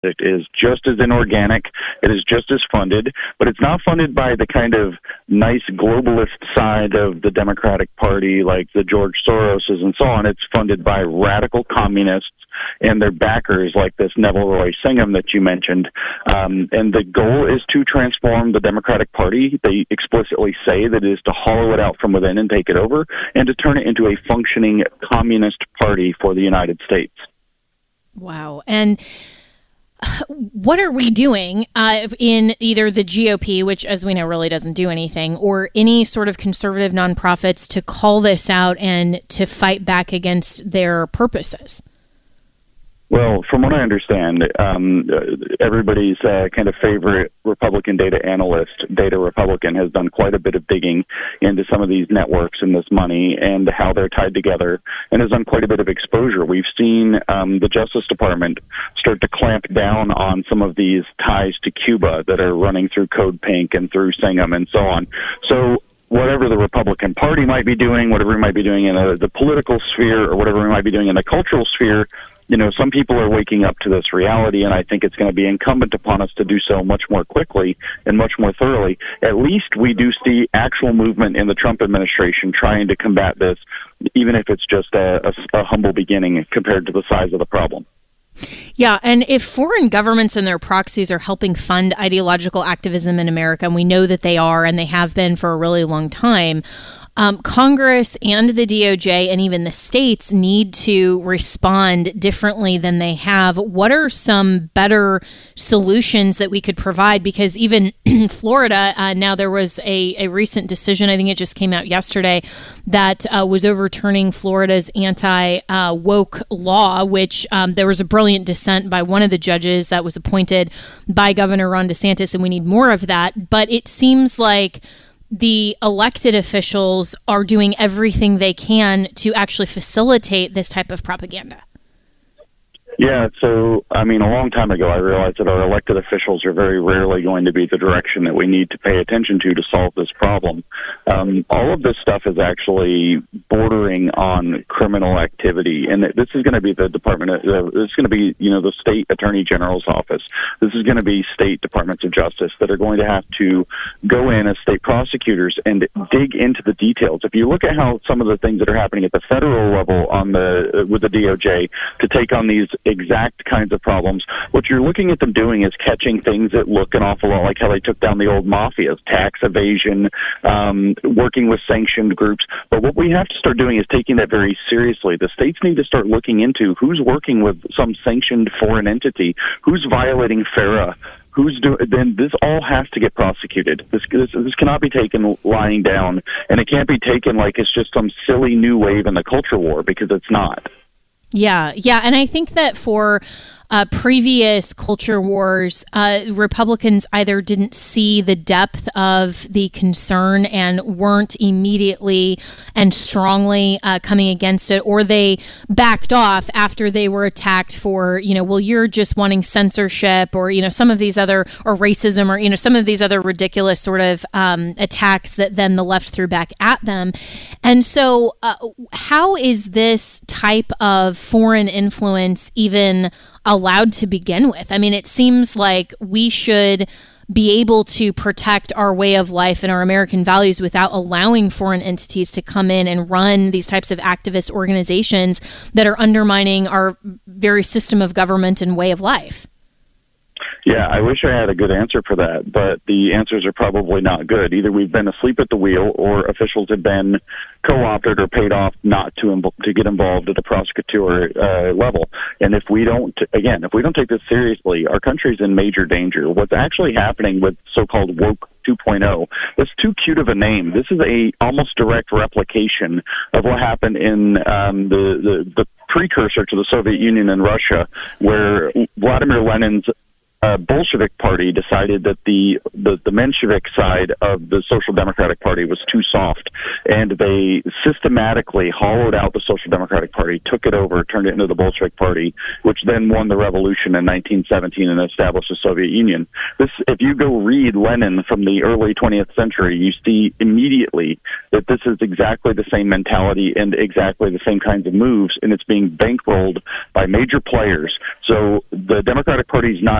It is just as inorganic. It is just as funded, but it's not funded by the kind of nice globalist side of the Democratic Party like the George Soroses and so on. It's funded by radical communists and their backers like this Neville Roy Singham that you mentioned. And the goal is to transform the Democratic Party. They explicitly say that it is to hollow it out from within and take it over and to turn it into a functioning communist party for the United States. Wow. And what are we doing in either the GOP, which, as we know, really doesn't do anything, or any sort of conservative nonprofits to call this out and to fight back against their purposes? Well, from what I understand, everybody's kind of favorite Republican data analyst, Data Republican, has done quite a bit of digging into some of these networks and this money and how they're tied together, and has done quite a bit of exposure. We've seen the Justice Department start to clamp down on some of these ties to Cuba that are running through Code Pink and through Singham and so on. So whatever the Republican Party might be doing, whatever we might be doing in the political sphere, or whatever we might be doing in the cultural sphere, you know, some people are waking up to this reality, and I think it's going to be incumbent upon us to do so much more quickly and much more thoroughly. At least we do see actual movement in the Trump administration trying to combat this, even if it's just a humble beginning compared to the size of the problem. Yeah, and if foreign governments and their proxies are helping fund ideological activism in America, and we know that they are, and they have been for a really long time, Congress and the DOJ and even the states need to respond differently than they have. What are some better solutions that we could provide? Because even Florida, now there was a recent decision, I think it just came out yesterday, that was overturning Florida's anti-woke law, which there was a brilliant dissent by one of the judges that was appointed by Governor Ron DeSantis, and we need more of that. But it seems like the elected officials are doing everything they can to actually facilitate this type of propaganda. Yeah, so, I mean, a long time ago, I realized that our elected officials are very rarely going to be the direction that we need to pay attention to solve this problem. All of this stuff is actually bordering on criminal activity, and this is going to be the this is going to be, the state attorney general's office. This is going to be state departments of justice that are going to have to go in as state prosecutors and dig into the details. If you look at how some of the things that are happening at the federal level with the DOJ to take on these exact kinds of problems, what you're looking at them doing is catching things that look an awful lot like how they took down the old mafias, tax evasion, working with sanctioned groups. But what we have to start doing is taking that very seriously. The states need to start looking into who's working with some sanctioned foreign entity, who's violating FARA, then this all has to get prosecuted. This cannot be taken lying down, and it can't be taken like it's just some silly new wave in the culture war, because it's not. Yeah. And I think that for previous culture wars, Republicans either didn't see the depth of the concern and weren't immediately and strongly coming against it, or they backed off after they were attacked for, well, you're just wanting censorship, or, some of these other, or racism, or, some of these other ridiculous sort of attacks that then the left threw back at them. And so how is this type of foreign influence even allowed to begin with? I mean, it seems like we should be able to protect our way of life and our American values without allowing foreign entities to come in and run these types of activist organizations that are undermining our very system of government and way of life. Yeah, I wish I had a good answer for that, but the answers are probably not good. Either we've been asleep at the wheel, or officials have been co-opted or paid off not to get involved at the prosecutor level. And if we don't take this seriously, our country's in major danger. What's actually happening with so-called woke 2.0, that's too cute of a name. This is a almost direct replication of what happened in the precursor to the Soviet Union and Russia, where Vladimir Lenin's Bolshevik Party decided that the Menshevik side of the Social Democratic Party was too soft, and they systematically hollowed out the Social Democratic Party, took it over, turned it into the Bolshevik Party, which then won the revolution in 1917 and established the Soviet Union. If you go read Lenin from the early 20th century, you see immediately that this is exactly the same mentality and exactly the same kinds of moves, and it's being bankrolled by major players. So the Democratic Party is not